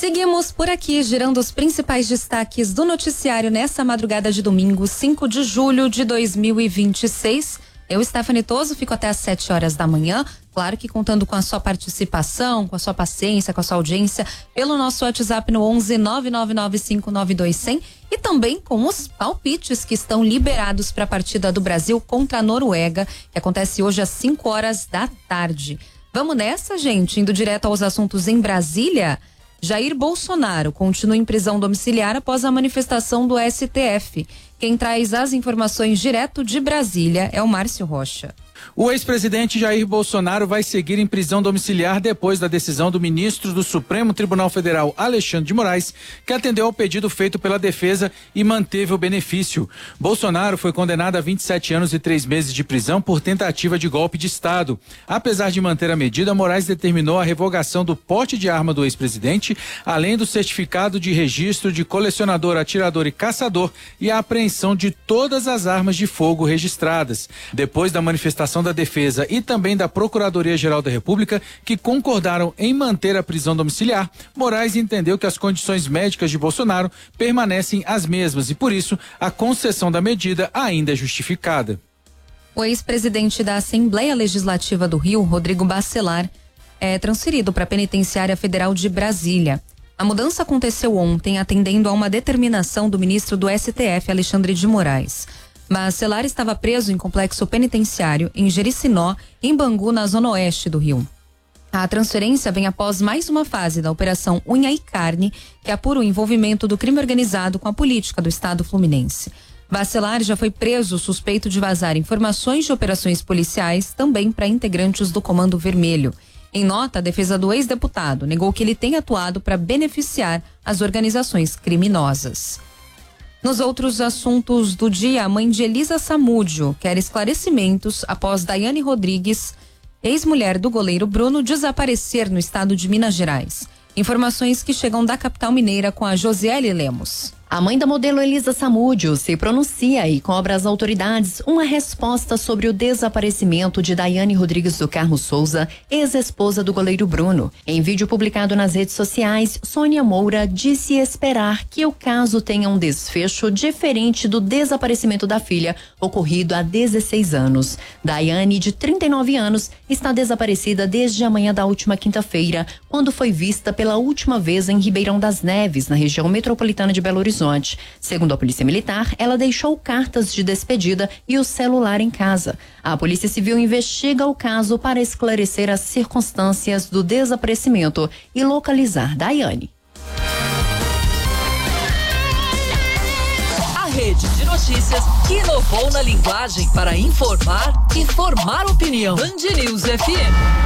Seguimos por aqui, girando os principais destaques do noticiário nessa madrugada de domingo, 5 de julho de 2026. Eu, Stephanie Toso, fico até às 7 horas da manhã. Claro que contando com a sua participação, com a sua paciência, com a sua audiência, pelo nosso WhatsApp no 11 999592100 e também com os palpites que estão liberados para a partida do Brasil contra a Noruega, que acontece hoje às 5 horas da tarde. Vamos nessa, gente, indo direto aos assuntos em Brasília. Jair Bolsonaro continua em prisão domiciliar após a manifestação do STF. Quem traz as informações direto de Brasília é o Márcio Rocha. O ex-presidente Jair Bolsonaro vai seguir em prisão domiciliar depois da decisão do ministro do Supremo Tribunal Federal, Alexandre de Moraes, que atendeu ao pedido feito pela defesa e manteve o benefício. Bolsonaro foi condenado a 27 anos e 3 meses de prisão por tentativa de golpe de Estado. Apesar de manter a medida, Moraes determinou a revogação do porte de arma do ex-presidente, além do certificado de registro de colecionador, atirador e caçador e a apreensão de todas as armas de fogo registradas. Depois da manifestação da defesa e também da Procuradoria-Geral da República, que concordaram em manter a prisão domiciliar, Moraes entendeu que as condições médicas de Bolsonaro permanecem as mesmas e, por isso, a concessão da medida ainda é justificada. O ex-presidente da Assembleia Legislativa do Rio, Rodrigo Bacelar, é transferido para a Penitenciária Federal de Brasília. A mudança aconteceu ontem, atendendo a uma determinação do ministro do STF, Alexandre de Moraes. Bacelar estava preso em complexo penitenciário em Jericinó, em Bangu, na zona oeste do Rio. A transferência vem após mais uma fase da Operação Unha e Carne, que apura o envolvimento do crime organizado com a política do Estado fluminense. Bacelar já foi preso suspeito de vazar informações de operações policiais também para integrantes do Comando Vermelho. Em nota, a defesa do ex-deputado negou que ele tenha atuado para beneficiar as organizações criminosas. Nos outros assuntos do dia, a mãe de Elisa Samúdio quer esclarecimentos após Daiane Rodrigues, ex-mulher do goleiro Bruno, desaparecer no estado de Minas Gerais. Informações que chegam da capital mineira com a Josiele Lemos. A mãe da modelo Elisa Samúdio se pronuncia e cobra às autoridades uma resposta sobre o desaparecimento de Daiane Rodrigues do Carmo Souza, ex-esposa do goleiro Bruno. Em vídeo publicado nas redes sociais, Sônia Moura disse esperar que o caso tenha um desfecho diferente do desaparecimento da filha, ocorrido há 16 anos. Daiane, de 39 anos, está desaparecida desde a manhã da última quinta-feira, quando foi vista pela última vez em Ribeirão das Neves, na região metropolitana de Belo Horizonte. Segundo a Polícia Militar, ela deixou cartas de despedida e o celular em casa. A Polícia Civil investiga o caso para esclarecer as circunstâncias do desaparecimento e localizar Daiane. A rede de notícias que inovou na linguagem para informar e formar opinião. Band News FM.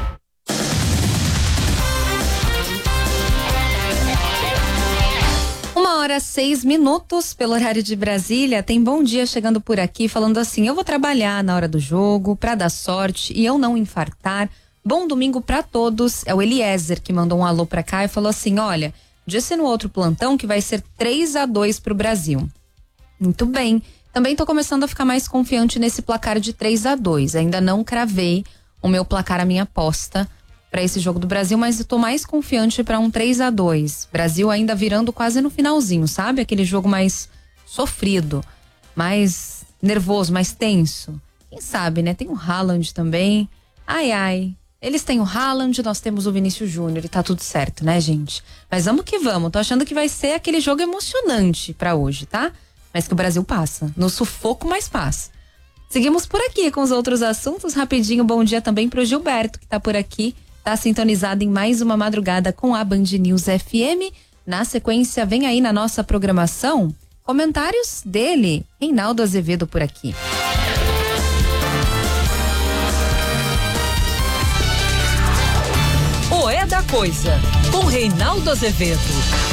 1h06 pelo horário de Brasília. Tem Bom Dia chegando por aqui falando assim: eu vou trabalhar na hora do jogo pra dar sorte e eu não infartar. Bom domingo pra todos. É o Eliezer que mandou um alô pra cá e falou assim: olha, disse no outro plantão que vai ser 3-2 pro Brasil. Muito bem. Também tô começando a ficar mais confiante nesse placar de 3-2. Ainda não cravei o meu placar, a minha aposta para esse jogo do Brasil, mas eu tô mais confiante para um 3-2. Brasil ainda virando quase no finalzinho, sabe? Aquele jogo mais sofrido, mais nervoso, mais tenso. Quem sabe, né? Tem o Haaland também. Ai, ai. Eles têm o Haaland, nós temos o Vinícius Júnior e tá tudo certo, né, gente? Mas vamos que vamos. Tô achando que vai ser aquele jogo emocionante para hoje, tá? Mas que o Brasil passa. No sufoco, mas passa. Seguimos por aqui com os outros assuntos. Rapidinho, bom dia também pro Gilberto, que tá por aqui. Tá sintonizado em mais uma madrugada com a Band News FM. Na sequência, vem aí na nossa programação comentários dele, Reinaldo Azevedo, por aqui. O É da Coisa, com Reinaldo Azevedo.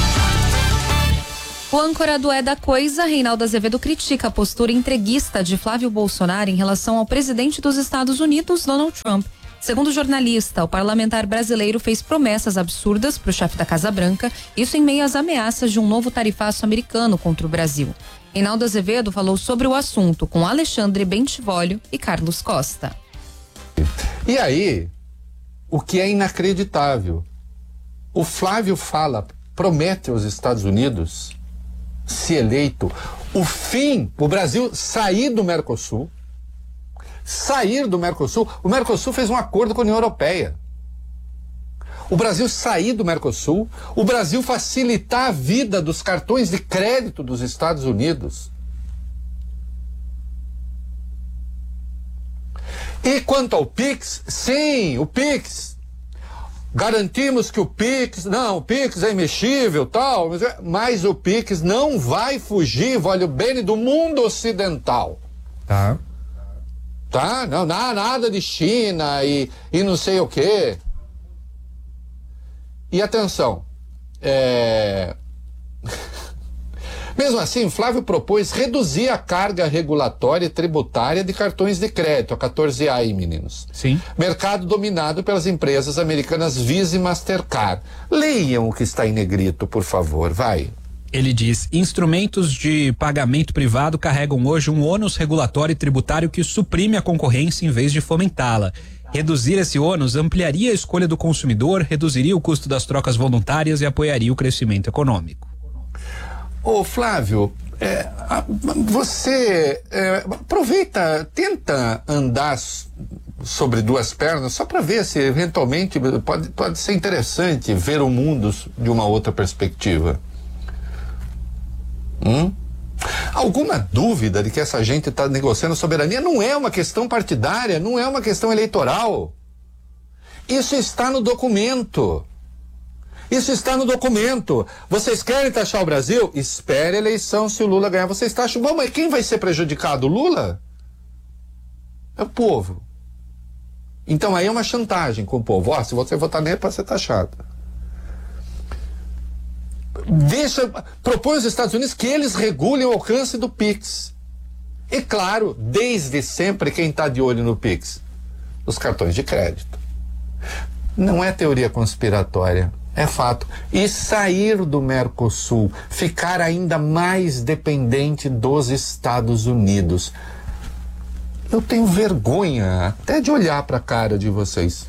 O âncora do É da Coisa, Reinaldo Azevedo, critica a postura entreguista de Flávio Bolsonaro em relação ao presidente dos Estados Unidos, Donald Trump. Segundo o jornalista, o parlamentar brasileiro fez promessas absurdas para o chefe da Casa Branca, isso em meio às ameaças de um novo tarifaço americano contra o Brasil. Reinaldo Azevedo falou sobre o assunto com Alexandre Bentivolio e Carlos Costa. E aí, o que é inacreditável, O Flávio promete aos Estados Unidos, se eleito, o Brasil sair do Mercosul. O Mercosul fez um acordo com a União Europeia. O Brasil sair do Mercosul, o Brasil facilitar a vida dos cartões de crédito dos Estados Unidos. E quanto ao PIX, sim, o PIX. Garantimos que o PIX é imexível, tal, mas o PIX não vai fugir, voglio bene, do mundo ocidental. Tá? Não, nada de China e não sei o quê. E atenção, mesmo assim, Flávio propôs reduzir a carga regulatória e tributária de cartões de crédito, a 14A aí, meninos. Sim. Mercado dominado pelas empresas americanas Visa e Mastercard. Leiam o que está em negrito, por favor, vai. Ele diz: instrumentos de pagamento privado carregam hoje um ônus regulatório e tributário que suprime a concorrência em vez de fomentá-la. Reduzir esse ônus ampliaria a escolha do consumidor, reduziria o custo das trocas voluntárias e apoiaria o crescimento econômico. Ô Flávio, você aproveita, tenta andar sobre duas pernas só para ver se eventualmente pode ser interessante ver o mundo de uma outra perspectiva. Alguma dúvida de que essa gente está negociando soberania? Não é uma questão partidária, não é uma questão eleitoral. Isso está no documento. Vocês querem taxar o Brasil? Espere a eleição, se o Lula ganhar, vocês taxam. Bom, mas quem vai ser prejudicado? O Lula? É o povo. Então aí é uma chantagem com o povo. Se você votar nele, pode ser taxado. Propõe aos Estados Unidos que eles regulem o alcance do PIX. E claro, desde sempre, quem está de olho no PIX? Os cartões de crédito. Não é teoria conspiratória, é fato. E sair do Mercosul, ficar ainda mais dependente dos Estados Unidos. Eu tenho vergonha até de olhar para a cara de vocês.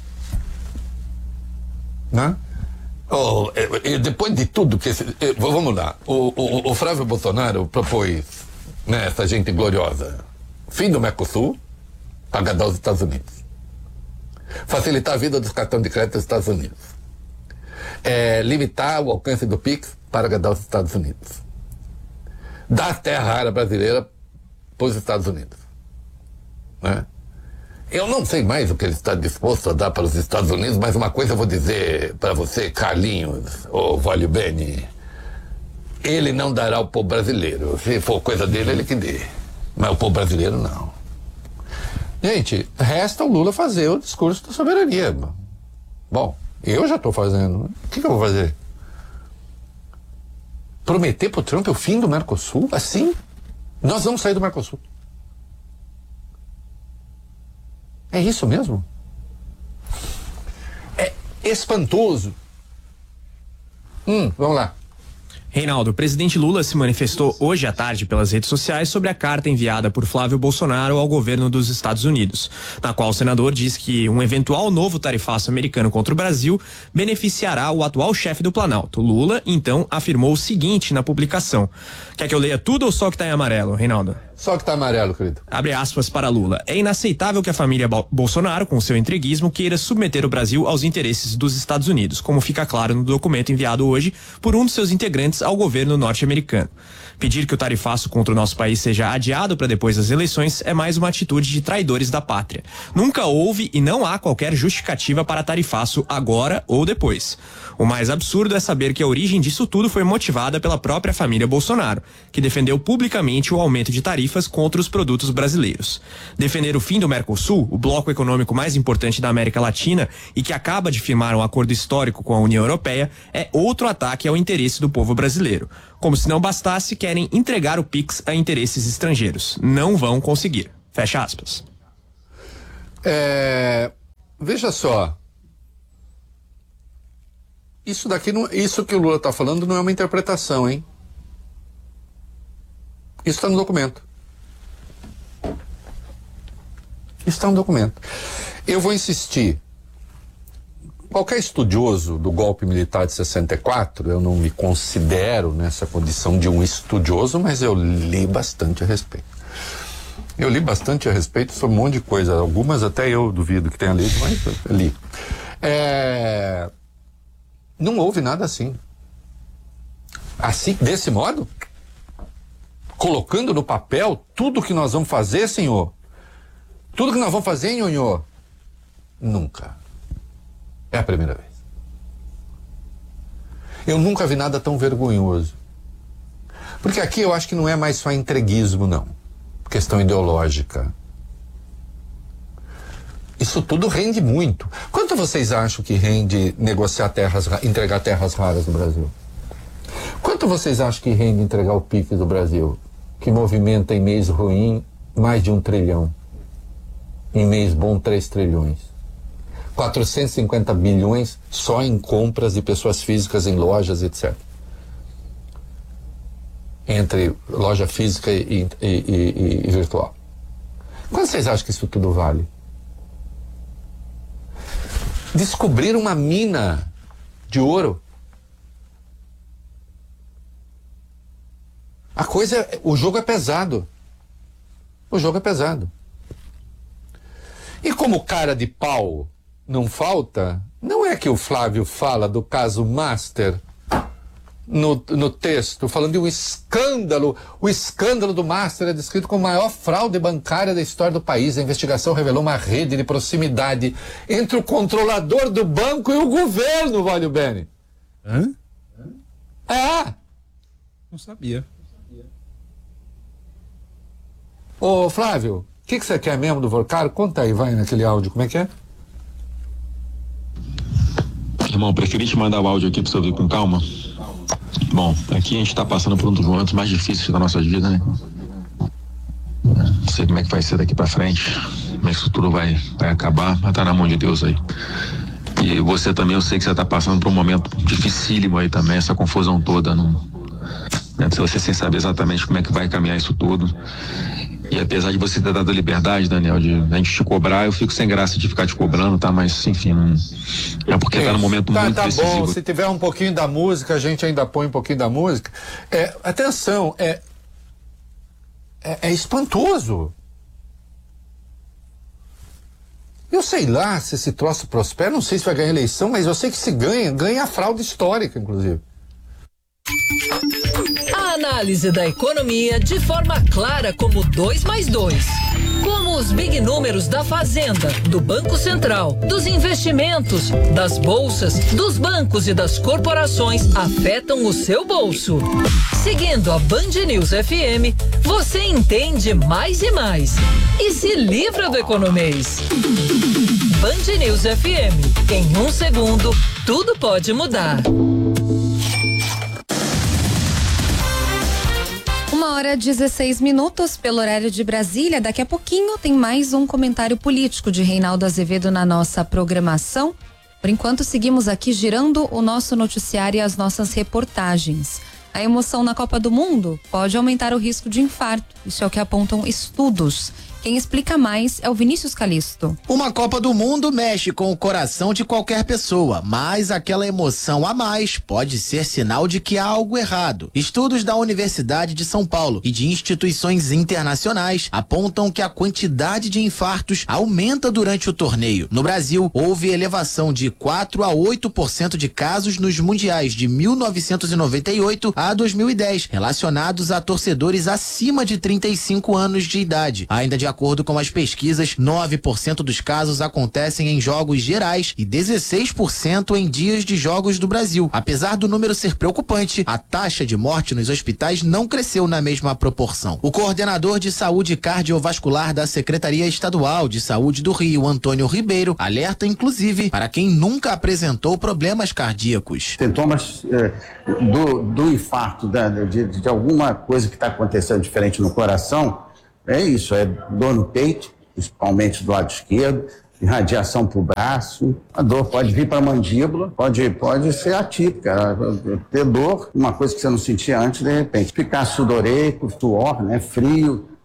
Né? Depois de tudo que... vamos lá. O Flávio Bolsonaro propôs, né, essa gente gloriosa: fim do Mercosul, pagar aos Estados Unidos. Facilitar a vida dos cartões de crédito dos Estados Unidos. Limitar o alcance do PIX para agradar os Estados Unidos. Dar terra rara brasileira para os Estados Unidos. Né? Eu não sei mais o que ele está disposto a dar para os Estados Unidos, mas uma coisa eu vou dizer para você, Carlinhos, ou voglio bene: ele não dará ao povo brasileiro. Se for coisa dele, ele que dê. Mas o povo brasileiro não. Gente, resta o Lula fazer o discurso da soberania. Bom, eu já estou fazendo. O que eu vou fazer? Prometer para o Trump o fim do Mercosul? Assim? Nós vamos sair do Mercosul. É isso mesmo? É espantoso. Vamos lá. Reinaldo, o presidente Lula se manifestou hoje à tarde pelas redes sociais sobre a carta enviada por Flávio Bolsonaro ao governo dos Estados Unidos, na qual o senador diz que um eventual novo tarifaço americano contra o Brasil beneficiará o atual chefe do Planalto. Lula, então, afirmou o seguinte na publicação. Quer que eu leia tudo ou só que tá em amarelo, Reinaldo? Só que tá amarelo, querido. Abre aspas para Lula. É inaceitável que a família Bolsonaro, com seu entreguismo, queira submeter o Brasil aos interesses dos Estados Unidos, como fica claro no documento enviado hoje por um dos seus integrantes ao governo norte-americano. Pedir que o tarifaço contra o nosso país seja adiado para depois das eleições é mais uma atitude de traidores da pátria. Nunca houve e não há qualquer justificativa para tarifaço agora ou depois. O mais absurdo é saber que a origem disso tudo foi motivada pela própria família Bolsonaro, que defendeu publicamente o aumento de tarifas contra os produtos brasileiros. Defender o fim do Mercosul, o bloco econômico mais importante da América Latina e que acaba de firmar um acordo histórico com a União Europeia, é outro ataque ao interesse do povo brasileiro. Como se não bastasse, querem entregar o PIX a interesses estrangeiros. Não vão conseguir. Fecha aspas. Veja só. Isso que o Lula está falando não é uma interpretação, hein? Isso está no documento. Isso está no documento. Eu vou insistir. Qualquer estudioso do golpe militar de 64, eu não me considero nessa condição de um estudioso, mas eu li bastante a respeito. Eu li bastante a respeito sobre um monte de coisa, algumas até eu duvido que tenha lido, mas eu li. Não houve nada assim. Assim, desse modo, colocando no papel tudo que nós vamos fazer, senhor. Tudo que nós vamos fazer, nhonhô. Nunca. É a primeira vez. Eu nunca vi nada tão vergonhoso. Porque aqui eu acho que não é mais só entreguismo, não. Questão ideológica. Isso tudo rende muito. Quanto vocês acham que rende negociar entregar terras raras no Brasil? Quanto vocês acham que rende entregar o PIX do Brasil? Que movimenta em mês ruim mais de 1 trilhão. Em mês bom 3 trilhões. 450 bilhões só em compras de pessoas físicas em lojas, etc. Entre loja física e virtual. Quanto vocês acham que isso tudo vale? Descobrir uma mina de ouro. O jogo é pesado. O jogo é pesado. E como cara de pau não falta, não é que o Flávio fala do caso Master no texto, falando de um escândalo. O escândalo do Master é descrito como a maior fraude bancária da história do país. A investigação revelou uma rede de proximidade entre o controlador do banco e o governo, Valio Bene. Hã? Não sabia. Ô, Flávio, o que você quer mesmo do Vorcaro? Conta aí, vai, naquele áudio, como é que é? Irmão, preferi te mandar o áudio aqui pra você ouvir com calma. Bom, aqui a gente tá passando por um dos momentos mais difíceis da nossa vida, né? Não sei como é que vai ser daqui pra frente, como é que isso tudo vai acabar, mas tá na mão de Deus aí. E você também, eu sei que você tá passando por um momento dificílimo aí também, essa confusão toda, né? Você sem saber exatamente como é que vai caminhar isso tudo. E apesar de você ter dado a liberdade, Daniel, de a gente te cobrar, eu fico sem graça de ficar te cobrando, tá? Mas, enfim, não... é porque tá num momento muito decisivo. Tá bom, se tiver um pouquinho da música, a gente ainda põe um pouquinho da música. Atenção, é espantoso. Eu sei lá se esse troço prospera, não sei se vai ganhar eleição, mas eu sei que se ganha a fraude histórica, inclusive. A análise da economia de forma clara como 2+2. Como os big números da Fazenda, do Banco Central, dos investimentos, das bolsas, dos bancos e das corporações afetam o seu bolso. Seguindo a Band News FM, você entende mais e mais. E se livra do economês. Band News FM. Em 1 segundo, tudo pode mudar. 1h16 pelo horário de Brasília. Daqui a pouquinho tem mais um comentário político de Reinaldo Azevedo na nossa programação. Por enquanto, seguimos aqui girando o nosso noticiário e as nossas reportagens. A emoção na Copa do Mundo pode aumentar o risco de infarto. Isso é o que apontam estudos. Quem explica mais é o Vinícius Calisto. Uma Copa do Mundo mexe com o coração de qualquer pessoa, mas aquela emoção a mais pode ser sinal de que há algo errado. Estudos da Universidade de São Paulo e de instituições internacionais apontam que a quantidade de infartos aumenta durante o torneio. No Brasil, houve elevação de 4 a 8% de casos nos mundiais de 1998 a 2010, relacionados a torcedores acima de 35 anos de idade. Ainda de acordo com as pesquisas, 9% dos casos acontecem em jogos gerais e 16% em dias de jogos do Brasil. Apesar do número ser preocupante, a taxa de morte nos hospitais não cresceu na mesma proporção. O coordenador de saúde cardiovascular da Secretaria Estadual de Saúde do Rio, Antônio Ribeiro, alerta inclusive para quem nunca apresentou problemas cardíacos. Sintomas do infarto, de alguma coisa que está acontecendo diferente no coração, é isso, é dor no peito, principalmente do lado esquerdo, irradiação para o braço, a dor pode vir para a mandíbula, pode ser atípica, ter dor, uma coisa que você não sentia antes, de repente, ficar sudoreico, suor, né, frio,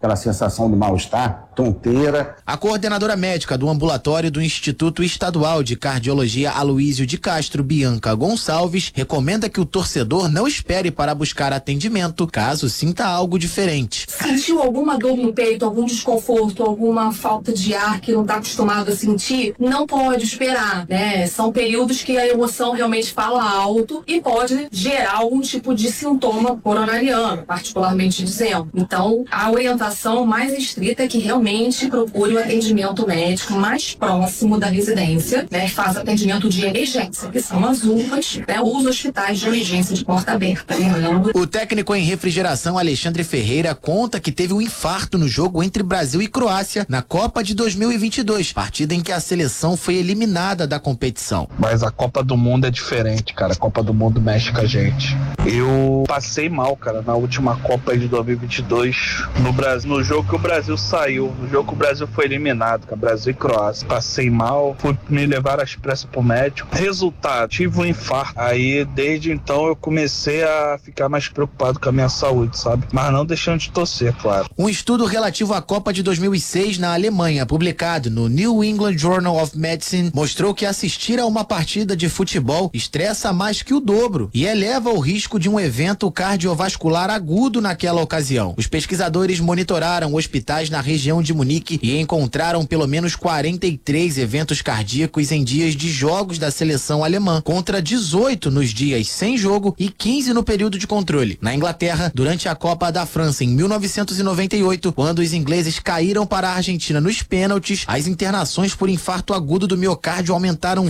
aquela sensação de mal-estar, tonteira. A coordenadora médica do ambulatório do Instituto Estadual de Cardiologia Aloísio de Castro, Bianca Gonçalves, recomenda que o torcedor não espere para buscar atendimento caso sinta algo diferente. Sentiu alguma dor no peito, algum desconforto, alguma falta de ar que não está acostumado a sentir, não pode esperar, né? São períodos que a emoção realmente fala alto e pode gerar algum tipo de sintoma coronariano, particularmente dizendo. Então, a orientação mais estrita é que realmente procure o atendimento médico mais próximo da residência, né? Faz atendimento de emergência, que são as UPAs, né? Os hospitais de emergência de porta aberta. O técnico em refrigeração Alexandre Ferreira conta que teve um infarto no jogo entre Brasil e Croácia na Copa de 2022, partida em que a seleção foi eliminada da competição. Mas a Copa do Mundo é diferente, cara. A Copa do Mundo mexe com a gente. Eu passei mal, cara, na última Copa de 2022 no Brasil, no jogo que o Brasil saiu, no jogo que o Brasil foi eliminado, cara, Brasil e Croácia. Passei mal, fui me levar às pressas pro médico. Resultado, tive um infarto. Aí, desde então, eu comecei a ficar mais preocupado com a minha saúde, sabe? Mas não deixando de torcer, claro. Um estudo relativo à Copa de 2006 na Alemanha, publicado no New England Journal of Medicine, mostrou que assistir a uma partida de futebol estressa mais que o dobro e eleva o risco de um evento cardiovascular agudo naquela ocasião. Os pesquisadores monitoraram hospitais na região de Munique e encontraram pelo menos 43 eventos cardíacos em dias de jogos da seleção alemã, contra 18 nos dias sem jogo e 15 no período de controle. Na Inglaterra, durante a Copa da França em 1998, quando os ingleses caíram para a Argentina nos pênaltis, as internações por infarto agudo do miocárdio aumentaram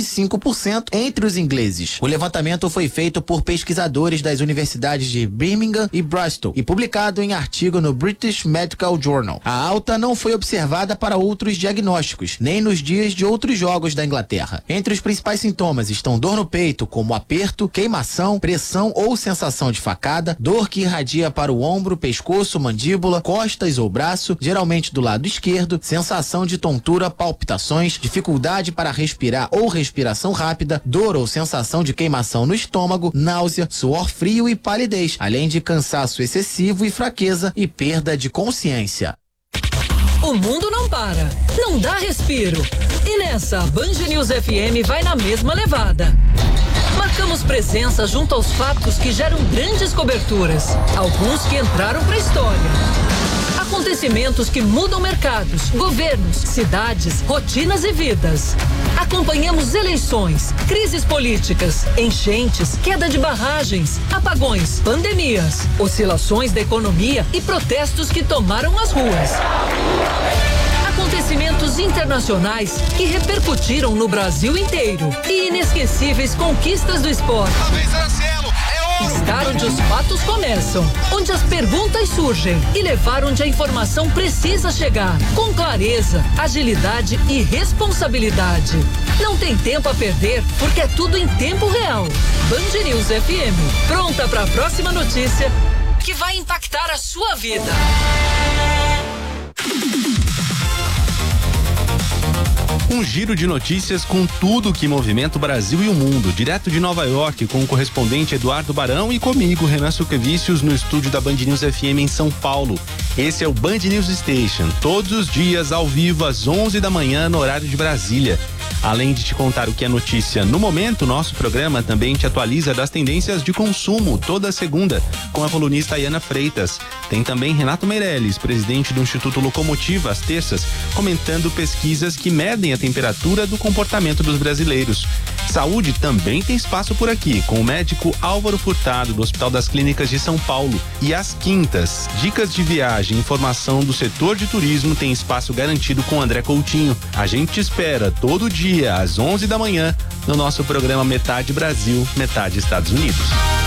25% entre os ingleses. O levantamento foi feito por pesquisadores das universidades de Birmingham e Bristol e publicado em artigo no British Medical Journal. A alta não foi observada para outros diagnósticos, nem nos dias de outros jogos da Inglaterra. Entre os principais sintomas estão dor no peito, como aperto, queimação, pressão ou sensação de facada, dor que irradia para o ombro, pescoço, mandíbula, costas ou braço, geralmente do lado esquerdo, sensação de tontura, palpitações, dificuldade para respirar ou respiração rápida, dor ou sensação de queimação no estômago, náusea, suor frio e palidez, além de cansaço excessivo e fraqueza e perda de consciência. O mundo não para, não dá respiro. E nessa, a Band News FM vai na mesma levada. Marcamos presença junto aos fatos que geram grandes coberturas, alguns que entraram para a história. Acontecimentos que mudam mercados, governos, cidades, rotinas e vidas. Acompanhamos eleições, crises políticas, enchentes, queda de barragens, apagões, pandemias, oscilações da economia e protestos que tomaram as ruas. Acontecimentos internacionais que repercutiram no Brasil inteiro e inesquecíveis conquistas do esporte. Estar onde os fatos começam, onde as perguntas surgem e levar onde a informação precisa chegar, com clareza, agilidade e responsabilidade. Não tem tempo a perder, porque é tudo em tempo real. Band News FM, pronta para a próxima notícia que vai impactar a sua vida. Um giro de notícias com tudo que movimenta o Brasil e o mundo, direto de Nova York, com o correspondente Eduardo Barão e comigo, Renan Suquevicius, no estúdio da Band News FM em São Paulo. Esse é o Band News Station, todos os dias ao vivo às 11 da manhã no horário de Brasília. Além de te contar o que é notícia no momento, nosso programa também te atualiza das tendências de consumo toda segunda, com a colunista Ayana Freitas. Tem também Renato Meirelles, presidente do Instituto Locomotiva, às terças, comentando pesquisas que medem a temperatura do comportamento dos brasileiros. Saúde também tem espaço por aqui, com o médico Álvaro Furtado, do Hospital das Clínicas de São Paulo. E às quintas, dicas de viagem e informação do setor de turismo tem espaço garantido com André Coutinho. A gente te espera todo dia, às 11 da manhã, no nosso programa Metade Brasil, Metade Estados Unidos.